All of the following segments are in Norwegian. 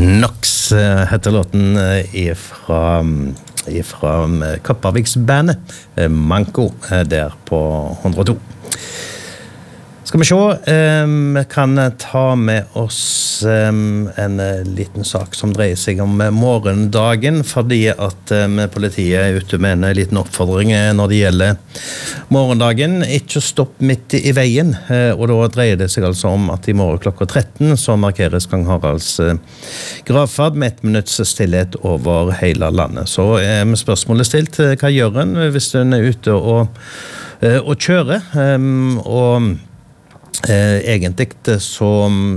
Nox heter låten ifra Kopparviksbandet Manko der på 102. Skal vi se, vi kan ta med oss en liten sak som dreier seg om morgendagen, fordi at politiet ute med en liten oppfordring når det gjelder morgendagen. Ikke stopp midt i veien, og da dreier det seg altså om at i morgen klokka 13 så markeres Kong Haralds gravferd med 1 minutts stillhet over hele landet. Så spørsmålet stilt, hva gjør en hvis en ute og kjører, og egentlig så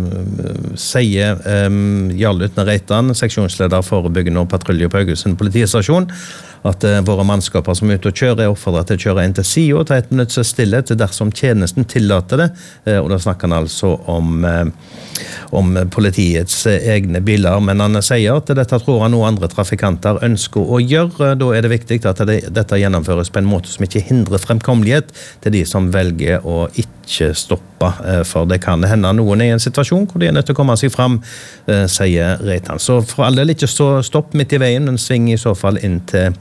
sier Jarle Utne Reitan, seksjonsleder forebyggende og patrulje på Haugesund politistasjon, at våre mannskaper som ute og kjører oppfordret til å kjøre inn til siden og ta 1 minutts stillhet dersom tjenesten tillater det, og da snakker han altså om politiets egne biler, men han sier at dette tror han noen andre trafikanter ønsker å gjøre. Da det viktig at dette gjennomføres på en måte som ikke hindrer fremkommelighet til de som velger å ikke stoppe, for det kan hende noen i en situasjon hvor de nødt til å komme seg fram, sier Reitan. Så for all del ikke stopp midt i veien, men sving i så fall inn til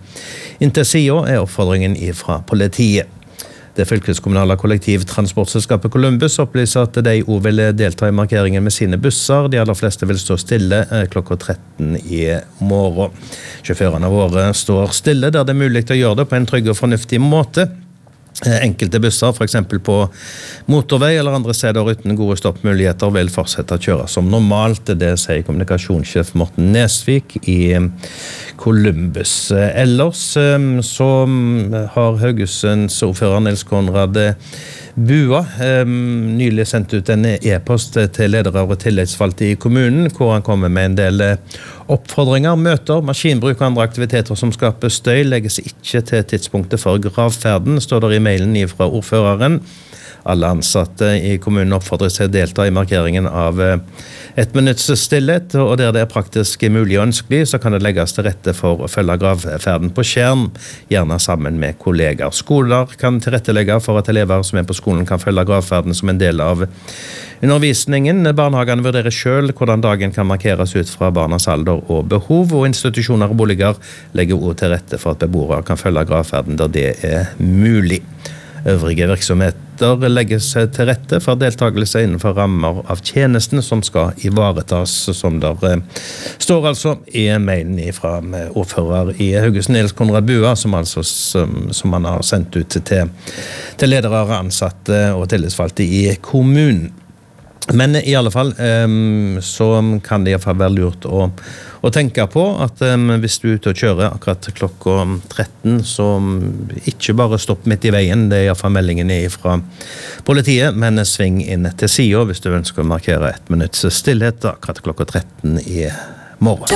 siden oppfordringen fra politiet. Det fylkeskommunale kollektivtransportselskapet Columbus opplyser at de også vil delta i markeringen med sine busser. De aller fleste vil stå stille klokka 13 i morgen. Sjåførene våre står stille der det mulig å gjøre det på en trygg og fornuftig måte. Enkelte busser, for eksempel på motorvei eller andre steder uten gode stoppmuligheter, vil fortsette å kjøre som normalt. Det sier kommunikasjonssjef Morten Nesvik i Columbus. Ellers så har Haugesunds ordfører Nils Konrad Bua nylig sendt ut en e-post til ledere og tillitsvalgte i kommunen, hvor han kommer med en del oppfordringer, møter, maskinbruk og andre aktiviteter som skaper støy, legges ikke til tidspunktet for gravferden, står der i mailen fra ordføreren. Alle ansatte i kommunen oppfordres til å delta i markeringen av 1 minutts stillhet, og der det praktisk mulig og ønskelig, så kan det legges til rette for å følge gravferden på skjerm, gjerne sammen med kolleger. Skoler kan tilrettelegge for at elever som på skolen kan følge gravferden som en del av undervisningen. Barnehagene vurderer selv hvordan dagen kan markeres ut fra barnas alder og behov, og institusjoner og boliger legger også til rette for at beboere kan følge gravferden der det mulig. Øvrige virksomheter legges til rette for deltakelse innenfor rammer av tjenesten som skal ivaretas, som der står altså i mailen fra ordfører i Haugesund, Nils Konrad Bua, som han har sendt ut til ledere, ansatte og tillitsvalgte i kommunen. Men i alle fall så kan det i hvert fall være lurt å tenke på at hvis du ute og kjører akkurat klokka 13, så ikke bare stopp midt i veien, det i hvert fall meldingen fra politiet, men sving inn til siden hvis du ønsker å markere 1 minutts stillhet akkurat klokka 13 i morgen.